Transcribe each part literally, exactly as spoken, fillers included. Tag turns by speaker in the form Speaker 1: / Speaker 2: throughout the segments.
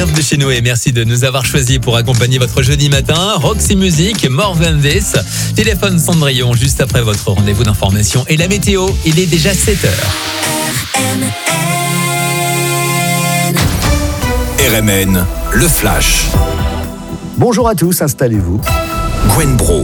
Speaker 1: Bienvenue chez nous et merci de nous avoir choisis pour accompagner votre jeudi matin. Roxy Music, More Than This. Téléphone Cendrillon juste après votre rendez-vous d'information. Et la météo, il est déjà sept heures.
Speaker 2: R M N, le flash.
Speaker 3: Bonjour à tous, installez-vous.
Speaker 2: Gwen Bro.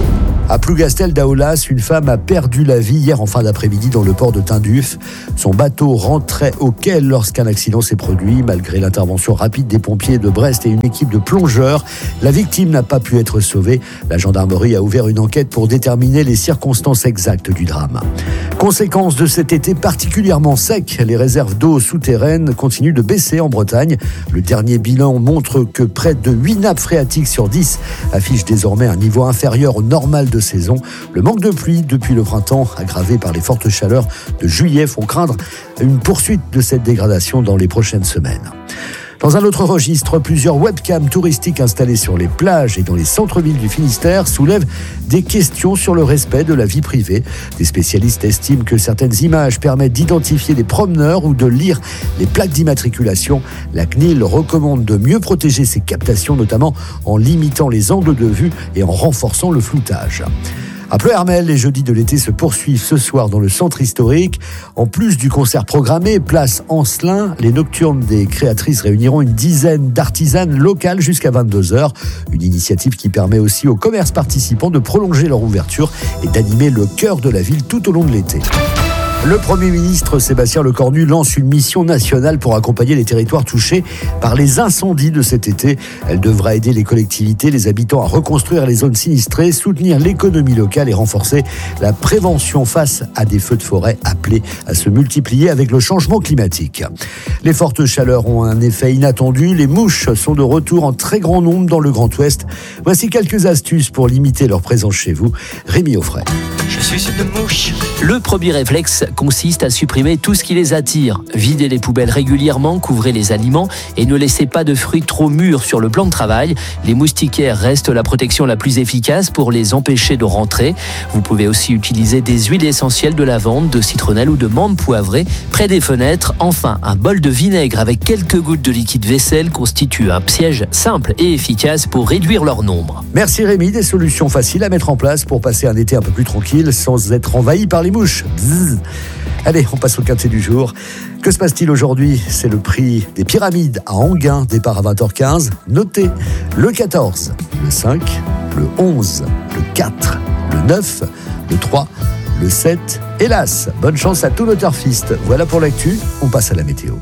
Speaker 3: À Plougastel-Daoulas, une femme a perdu la vie hier en fin d'après-midi dans le port de Tinduf. Son bateau rentrait au quai lorsqu'un accident s'est produit. Malgré l'intervention rapide des pompiers de Brest et une équipe de plongeurs, la victime n'a pas pu être sauvée. La gendarmerie a ouvert une enquête pour déterminer les circonstances exactes du drame. Conséquence de cet été particulièrement sec, les réserves d'eau souterraines continuent de baisser en Bretagne. Le dernier bilan montre que près de huit nappes phréatiques sur dix affichent désormais un niveau inférieur au normal de saison. Le manque de pluie depuis le printemps, aggravé par les fortes chaleurs de juillet, font craindre une poursuite de cette dégradation dans les prochaines semaines. Dans un autre registre, plusieurs webcams touristiques installées sur les plages et dans les centres-villes du Finistère soulèvent des questions sur le respect de la vie privée. Des spécialistes estiment que certaines images permettent d'identifier des promeneurs ou de lire les plaques d'immatriculation. La C N I L recommande de mieux protéger ces captations, notamment en limitant les angles de vue et en renforçant le floutage. À Pleuhermel, les jeudis de l'été se poursuivent ce soir dans le centre historique. En plus du concert programmé, place Ancelin, les nocturnes des créatrices réuniront une dizaine d'artisanes locales jusqu'à vingt-deux heures. Une initiative qui permet aussi aux commerces participants de prolonger leur ouverture et d'animer le cœur de la ville tout au long de l'été. Le Premier ministre Sébastien Lecornu lance une mission nationale pour accompagner les territoires touchés par les incendies de cet été. Elle devra aider les collectivités, les habitants à reconstruire les zones sinistrées, soutenir l'économie locale et renforcer la prévention face à des feux de forêt appelés à se multiplier avec le changement climatique. Les fortes chaleurs ont un effet inattendu. Les mouches sont de retour en très grand nombre dans le Grand Ouest. Voici quelques astuces pour limiter leur présence chez vous. Rémi Offray.
Speaker 4: Je suis une mouche.
Speaker 5: Le premier réflexe consiste à supprimer tout ce qui les attire. Videz les poubelles régulièrement, couvrez les aliments et ne laissez pas de fruits trop mûrs sur le plan de travail. Les moustiquaires restent la protection la plus efficace pour les empêcher de rentrer. Vous pouvez aussi utiliser des huiles essentielles de lavande, de citronnelle ou de menthe poivrée près des fenêtres. Enfin, un bol de vinaigre avec quelques gouttes de liquide vaisselle constitue un piège simple et efficace pour réduire leur nombre.
Speaker 3: Merci Rémi, des solutions faciles à mettre en place pour passer un été un peu plus tranquille sans être envahi par les mouches. Bzzz. Allez, on passe au quintet du jour. Que se passe-t-il aujourd'hui ? C'est le prix des Pyramides à Enghien, départ à vingt heures quinze. Notez le quatorze, le cinq, le onze, le quatre, le neuf, le trois, le sept et l'As. Bonne chance à tous nos turfistes. Voilà pour l'actu, on passe à la météo.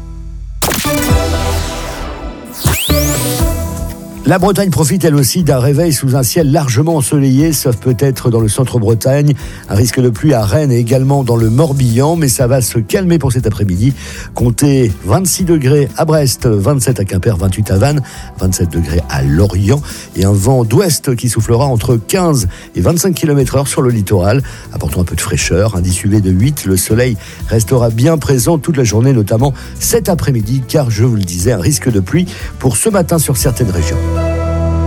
Speaker 3: La Bretagne profite elle aussi d'un réveil sous un ciel largement ensoleillé, sauf peut-être dans le centre-Bretagne. Un risque de pluie à Rennes et également dans le Morbihan, mais ça va se calmer pour cet après-midi. Comptez vingt-six degrés à Brest, vingt-sept à Quimper, vingt-huit à Vannes, vingt-sept degrés à Lorient et un vent d'ouest qui soufflera entre quinze et vingt-cinq kilomètres heure sur le littoral, apportant un peu de fraîcheur. Indice U V de huit, le soleil restera bien présent toute la journée, notamment cet après-midi, car je vous le disais, un risque de pluie pour ce matin sur certaines régions.